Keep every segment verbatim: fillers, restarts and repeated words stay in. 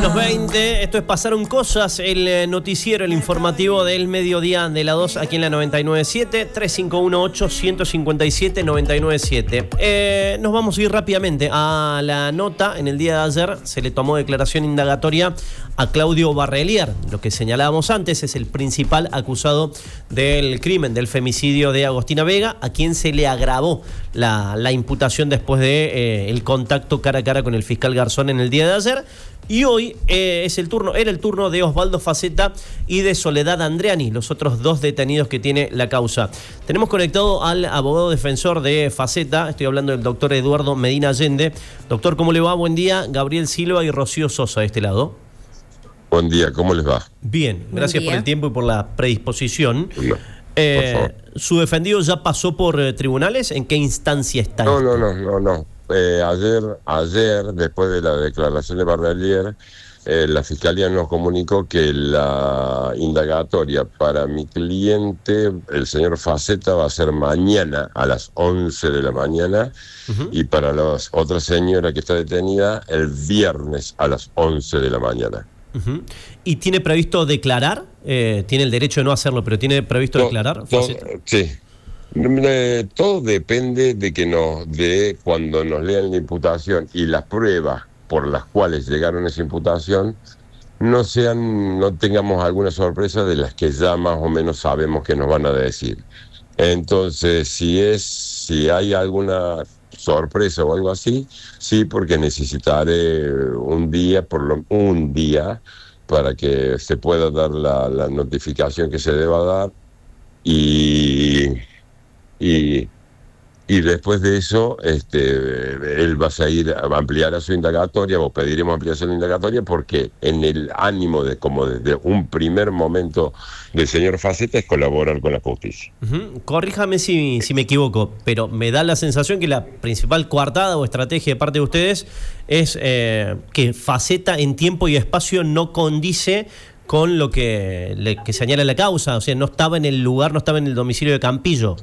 menos veinte, esto es Pasaron Cosas, el noticiero, el informativo del mediodía de la dos aquí en la noventa y nueve punto siete, tres cinco uno ocho, uno cinco siete, nueve nueve siete. Eh, nos vamos a ir rápidamente a la nota. En el día de ayer se le tomó declaración indagatoria a Claudio Barrelier. Lo que señalábamos antes, es el principal acusado del crimen, del femicidio de Agostina Vega, a quien se le agravó la, la imputación después de eh, el contacto cara a cara con el fiscal Garzón en el día de ayer. Y hoy eh, es el turno, era el turno de Osvaldo Faceta y de Soledad Andreani, los otros dos detenidos que tiene la causa. Tenemos conectado al abogado defensor de Faceta, estoy hablando del doctor Eduardo Medina Allende. Doctor, ¿cómo le va? Buen día. Gabriel Silva y Rocío Sosa de este lado. Buen día, ¿cómo les va? Bien, gracias por el tiempo y por la predisposición. No, eh, ¿Su defendido ya pasó por eh, tribunales? ¿En qué instancia está? No, no, no, no, no. Eh, ayer, ayer, después de la declaración de Barrelier, eh, la Fiscalía nos comunicó que la indagatoria para mi cliente, el señor Faceta, va a ser mañana a las once de la mañana, uh-huh. y para la otra señora que está detenida, el viernes a las once de la mañana. Uh-huh. ¿Y tiene previsto declarar? Eh, tiene el derecho de no hacerlo, pero ¿tiene previsto to, declarar? To, sí. Eh, todo depende de que nos de cuando nos lean la imputación y las pruebas por las cuales llegaron a esa imputación no sean, no tengamos alguna sorpresa de las que ya más o menos sabemos que nos van a decir. Entonces, si es, si hay alguna sorpresa o algo así, sí, porque necesitaré un día, por lo un día, para que se pueda dar la, la notificación que se deba dar y Y, y después de eso, este, él va a ir a ampliar a su indagatoria, o pediremos ampliación de indagatoria, porque en el ánimo de, como desde un primer momento del señor Faceta, es colaborar con la justicia. Uh-huh. Corríjame si, si me equivoco, pero me da la sensación que la principal coartada o estrategia de parte de ustedes es eh, que Faceta en tiempo y espacio no condice con lo que, le, que señala la causa, o sea, no estaba en el lugar, no estaba en el domicilio de Campillo.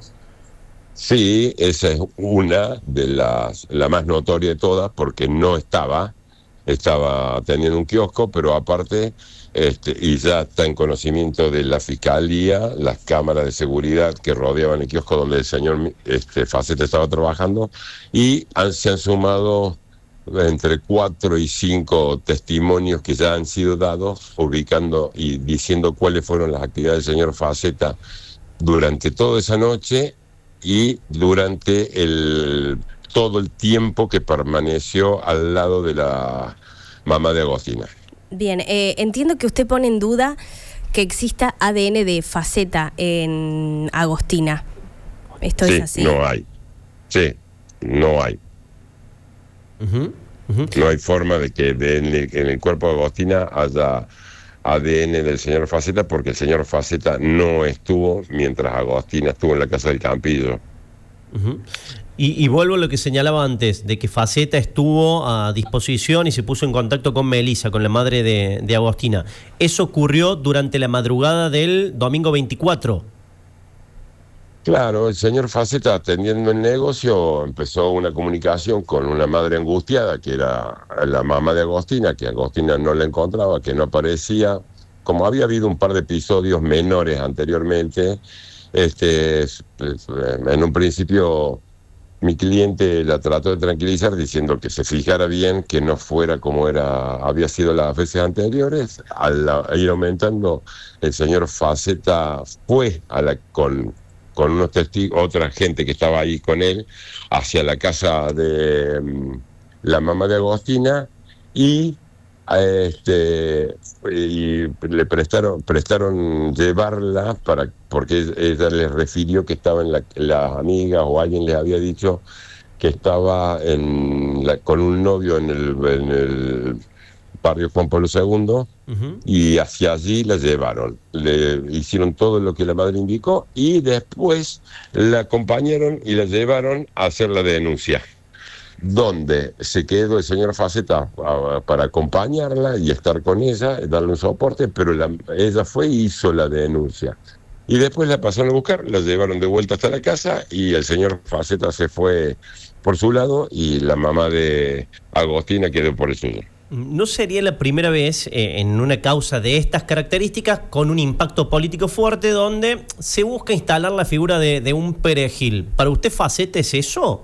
Sí, esa es una de las, la más notoria de todas, porque no estaba, estaba teniendo un kiosco, pero aparte, este, y ya está en conocimiento de la Fiscalía, las cámaras de seguridad que rodeaban el kiosco donde el señor este, Faceta estaba trabajando, y han, se han sumado entre cuatro y cinco testimonios que ya han sido dados, ubicando y diciendo cuáles fueron las actividades del señor Faceta durante toda esa noche, y durante el todo el tiempo que permaneció al lado de la mamá de Agostina. Bien, eh, entiendo que usted pone en duda que exista A D N de Faceta en Agostina. ¿Esto sí, es así? No hay. Sí, no hay. Uh-huh, uh-huh. No hay forma de que de en, el, en el cuerpo de Agostina haya A D N del señor Faceta, porque el señor Faceta no estuvo mientras Agostina estuvo en la casa del Campillo. Uh-huh. y, y vuelvo a lo que señalaba antes, de que Faceta estuvo a disposición y se puso en contacto con Melissa, con la madre de, de Agostina. ¿Eso ocurrió durante la madrugada del domingo veinticuatro? Claro, el señor Faceta, atendiendo el negocio, empezó una comunicación con una madre angustiada, que era la mamá de Agostina, que Agostina no la encontraba, que no aparecía. Como había habido un par de episodios menores anteriormente, este, en un principio mi cliente la trató de tranquilizar diciendo que se fijara bien, que no fuera como era había sido las veces anteriores. Al ir aumentando, el señor Faceta fue a la con... con unos testigos, otra gente que estaba ahí con él, hacia la casa de um, la mamá de Agostina, y, este, y le prestaron prestaron llevarla, para porque ella les refirió que estaba en la, las amigas, o alguien les había dicho que estaba en la, con un novio en el, en el barrio Juan Pablo segundo, uh-huh. y hacia allí la llevaron. Le hicieron todo lo que la madre indicó, y después la acompañaron y la llevaron a hacer la denuncia, donde se quedó el señor Faceta a, para acompañarla y estar con ella, darle un soporte, pero la, ella fue y hizo la denuncia. Y después la pasaron a buscar, la llevaron de vuelta hasta la casa, y el señor Faceta se fue por su lado, y la mamá de Agostina quedó por el suyo. ¿No sería la primera vez eh, en una causa de estas características con un impacto político fuerte donde se busca instalar la figura de, de un perejil? ¿Para usted Faceta es eso?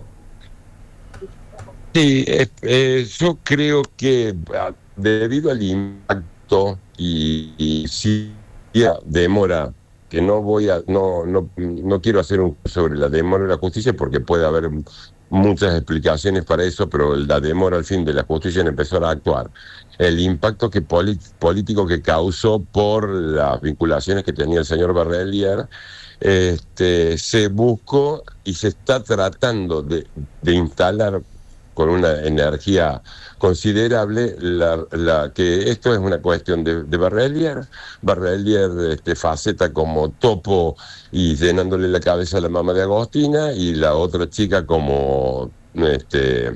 Sí, eh, eh, yo creo que debido al impacto y, y si demora, que no voy a, no, no, no quiero hacer un sobre la demora de la justicia porque puede haber muchas explicaciones para eso, pero la demora al fin de la justicia en empezar a actuar. El impacto que poli- político que causó por las vinculaciones que tenía el señor Barrelier, este, se buscó y se está tratando de, de instalar con una energía considerable la, la que esto es una cuestión de, de Barrelier, Barrelier este, Faceta como topo y llenándole la cabeza a la mamá de Agostina, y la otra chica como este,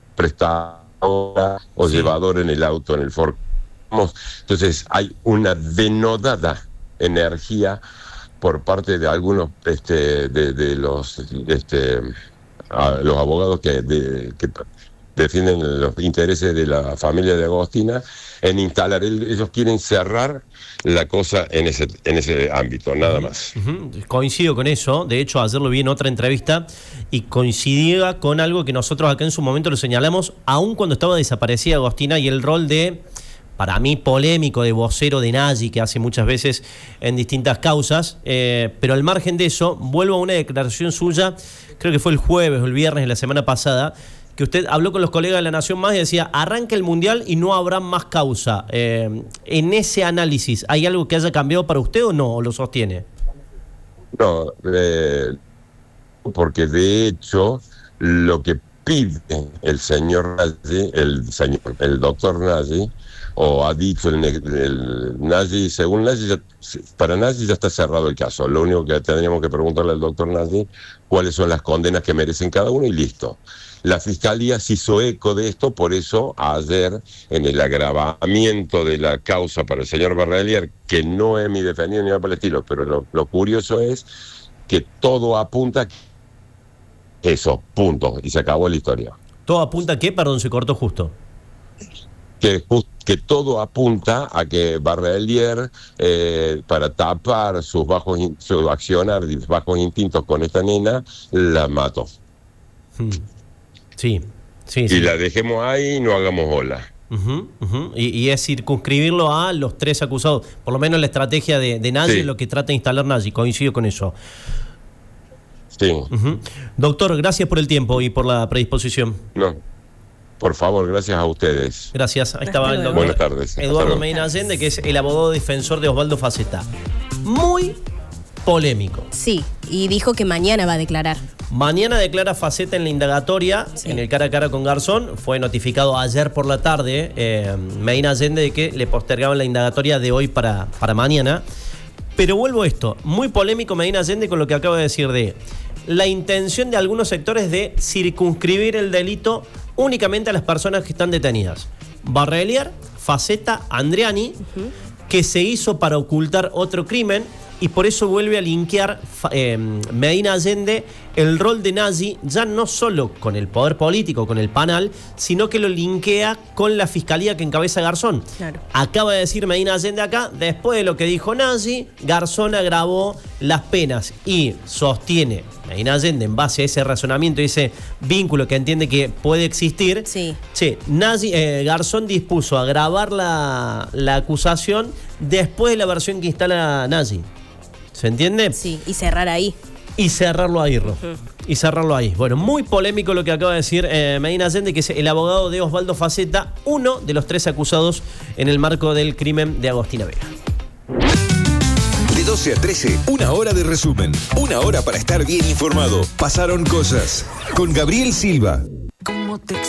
prestadora o sí. llevadora en el auto, en el Ford. Entonces hay una denodada energía por parte de algunos este, de, de los este, a los abogados que, de, que defienden los intereses de la familia de Agostina en instalar, ellos quieren cerrar la cosa en ese, en ese ámbito, nada uh-huh. más. Uh-huh. Coincido con eso, de hecho ayer lo vi en otra entrevista y coincidía con algo que nosotros acá en su momento lo señalamos, aún cuando estaba desaparecida Agostina, y el rol de, para mí, polémico de vocero de Nagy, que hace muchas veces en distintas causas, eh, pero al margen de eso, vuelvo a una declaración suya, creo que fue el jueves o el viernes de la semana pasada, que usted habló con los colegas de La Nación Más y decía, arranca el Mundial y no habrá más causa. Eh, en ese análisis, ¿hay algo que haya cambiado para usted o no? ¿O lo sostiene? No, eh, porque de hecho, lo que pide el señor Nagy, el señor, el doctor Nagy, o ha dicho el, el Nagy, según Nagy, ya, para Nagy ya está cerrado el caso. Lo único que tendríamos que preguntarle al doctor Nagy, cuáles son las condenas que merecen cada uno y listo. La Fiscalía se hizo eco de esto, por eso ayer, en el agravamiento de la causa para el señor Barrelier, que no es mi defendido ni nada por el estilo, pero lo, lo curioso es que todo apunta a eso, punto, y se acabó la historia. ¿Todo apunta a qué? Perdón, se cortó justo. Que, que todo apunta a que Barrelier, eh, para tapar sus bajos, su accionar, sus bajos instintos con esta nena, la mató. Hmm. Sí, sí, y sí. la dejemos ahí y no hagamos ola. Uh-huh, uh-huh. Y, y es circunscribirlo a los tres acusados. Por lo menos la estrategia de, de Nagy, sí. lo que trata de instalar Nagy. Coincido con eso. Sí. Uh-huh. Doctor, gracias por el tiempo y por la predisposición. No, por favor, gracias a ustedes. Gracias. Ahí estaba el doctor Buenas tardes. Eduardo Medina Allende, que es el abogado defensor de Osvaldo Faceta. Muy polémico. Sí, y dijo que mañana va a declarar. Mañana declara Faceta en la indagatoria, sí. en el cara a cara con Garzón. Fue notificado ayer por la tarde eh, Medina Allende de que le postergaban la indagatoria de hoy para, para mañana. Pero vuelvo a esto, muy polémico Medina Allende con lo que acabo de decir de la intención de algunos sectores de circunscribir el delito únicamente a las personas que están detenidas. Barrelier, Faceta, Andriani, uh-huh. que se hizo para ocultar otro crimen. Y por eso vuelve a linkear eh, Medina Allende el rol de Nagy, ya no solo con el poder político, con el panal, sino que lo linkea con la fiscalía que encabeza Garzón. Claro. Acaba de decir Medina Allende acá, después de lo que dijo Nagy, Garzón agravó las penas y sostiene Medina Allende en base a ese razonamiento y ese vínculo que entiende que puede existir. Sí. Che, Nagy, eh, Garzón dispuso agravar la, la acusación después de la versión que instala Nagy. ¿Se entiende? Sí, y cerrar ahí. Y cerrarlo ahí, Ro. Uh-huh. Y cerrarlo ahí. Bueno, muy polémico lo que acaba de decir eh, Medina Allende, que es el abogado de Osvaldo Faceta, uno de los tres acusados en el marco del crimen de Agostina Vega. De doce a trece, una hora de resumen. Una hora para estar bien informado. Pasaron cosas. Con Gabriel Silva. ¿Cómo te